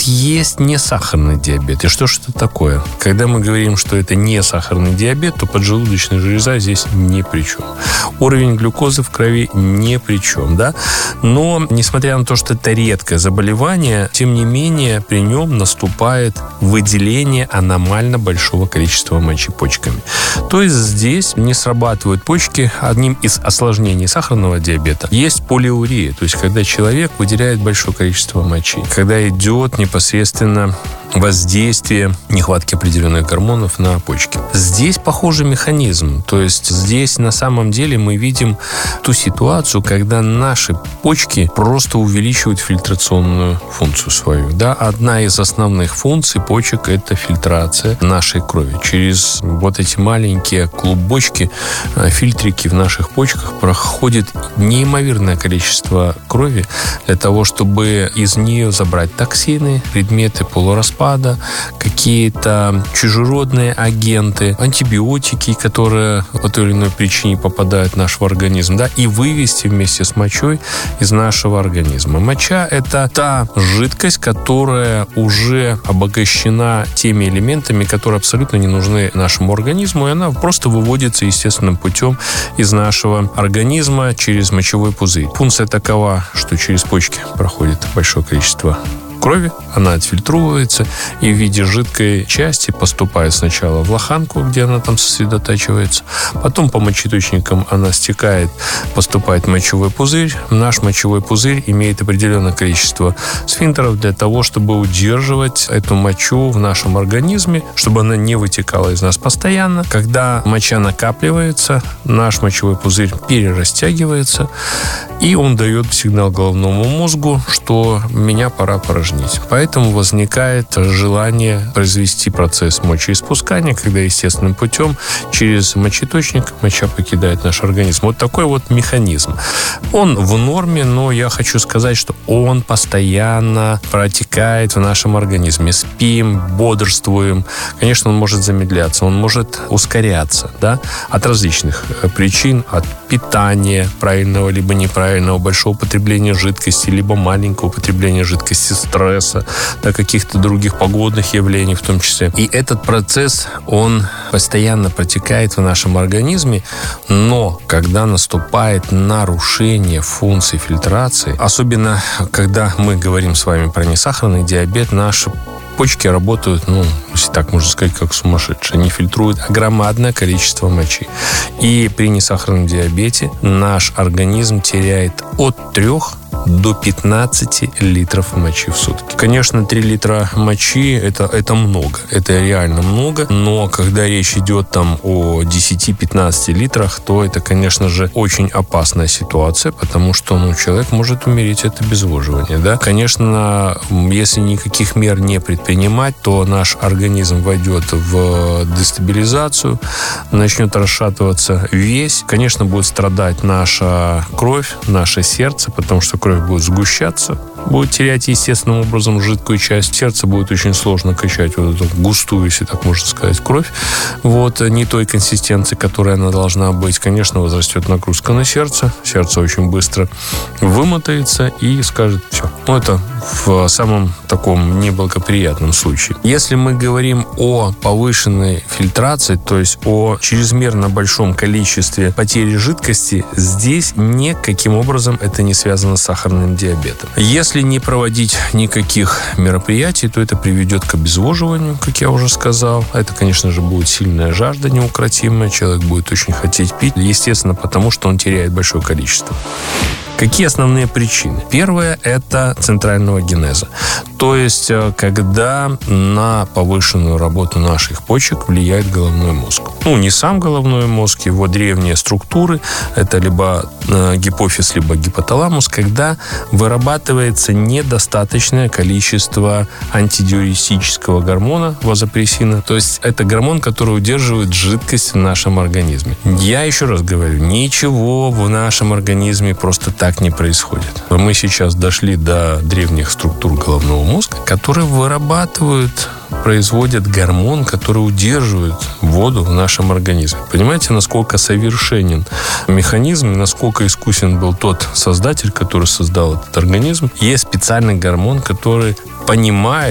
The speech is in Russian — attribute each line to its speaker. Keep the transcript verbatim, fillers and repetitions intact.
Speaker 1: вот есть несахарный диабет. И что же это такое? Когда мы говорим, что это не сахарный диабет, то поджелудочная железа здесь ни при чем. Уровень глюкозы в крови ни при чем, да? Но, несмотря на то, что это редкое заболевание, тем не менее, при нем наступает выделение аномально большого количества мочи почками. То есть здесь не срабатывают почки. Одним из осложнений сахарного диабета есть полиурия, то есть когда человек выделяет большое количество мочи, когда идет непосредственно воздействие нехватки определенных гормонов на почки. Здесь похожий механизм. То есть здесь на самом деле мы видим ту ситуацию, когда наши почки просто увеличивают фильтрационную функцию свою. Да? Одна из основных функций почек – это фильтрация нашей крови. Через вот эти маленькие клубочки, фильтрики в наших почках проходит неимоверное количество крови для того, чтобы из нее забрать токсины, предметы полураспада, какие-то чужеродные агенты, антибиотики, которые по той или иной причине попадают в наш организм, да, и вывести вместе с мочой из нашего организма. Моча – это та жидкость, которая уже обогащена теми элементами, которые абсолютно не нужны нашему организму, и она просто выводится естественным путем из нашего организма через мочевой пузырь. Функция такова, что через почки проходит большое количество крови, она отфильтровывается и в виде жидкой части поступает сначала в лоханку, где она там сосредотачивается, потом по мочеточникам она стекает, поступает в мочевой пузырь. Наш мочевой пузырь имеет определенное количество сфинктеров для того, чтобы удерживать эту мочу в нашем организме, чтобы она не вытекала из нас постоянно. Когда моча накапливается, наш мочевой пузырь перерастягивается, и он дает сигнал головному мозгу, что меня пора порожнить. Поэтому возникает желание произвести процесс мочеиспускания, когда естественным путем через мочеточник моча покидает наш организм. Вот такой вот механизм. Он в норме, но я хочу сказать, что он постоянно протекает в нашем организме. Спим, бодрствуем. Конечно, он может замедляться, он может ускоряться, да, от различных причин, от питания правильного либо неправильного, большого употребления жидкости, либо маленького употребления жидкости, стресса, до каких-то других погодных явлений в том числе. И этот процесс, он постоянно протекает в нашем организме, но когда наступает нарушение функции фильтрации, особенно когда мы говорим с вами про несахарный диабет, наши почки работают, ну, если так можно сказать, как сумасшедшие. Они фильтруют громадное количество мочи. И при несахарном диабете наш организм теряет от трех до пятнадцати литров мочи в сутки. Конечно, три литра мочи это, это много. Это реально много. Но когда речь идет там о десяти-пятнадцати литрах, то это, конечно же, очень опасная ситуация, потому что ну, человек может умереть от обезвоживания. Да? Конечно, если никаких мер не предпринимать, то наш организм войдет в дестабилизацию, начнет расшатываться весь. Конечно, будет страдать наша кровь, наше сердце, потому что кровь будет сгущаться, будет терять естественным образом жидкую часть. Сердце будет очень сложно качать вот эту густую, если так можно сказать, кровь. Вот, не той консистенции, которая она должна быть. Конечно, возрастет нагрузка на сердце. Сердце очень быстро вымотается и скажет все. Ну, это в самом таком неблагоприятном случае. Если мы говорим о повышенной фильтрации, то есть о чрезмерно большом количестве потери жидкости, здесь никаким образом это не связано с сахарным диабетом. Если не проводить никаких мероприятий, то это приведет к обезвоживанию, как я уже сказал. Это, конечно же, будет сильная жажда неукротимая. Человек будет очень хотеть пить. Естественно, потому что он теряет большое количество. Какие основные причины? Первое – это центрального генеза. То есть, когда на повышенную работу наших почек влияет головной мозг. Ну, не сам головной мозг, его древние структуры. Это либо гипофиз, либо гипоталамус, когда вырабатывается недостаточное количество антидиуретического гормона вазопрессина. То есть, это гормон, который удерживает жидкость в нашем организме. Я еще раз говорю, ничего в нашем организме просто так не происходит. Мы сейчас дошли до древних структур головного мозга, которые вырабатывают, производят гормон, который удерживает воду в нашем организме. Понимаете, насколько совершенен механизм, насколько искусен был тот создатель, который создал этот организм. Есть специальный гормон, который понимает,